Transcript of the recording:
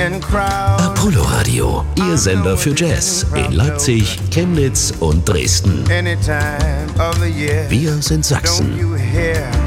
Apollo Radio, Ihr Sender für Jazz in Leipzig, Chemnitz und Dresden. Wir sind Sachsen.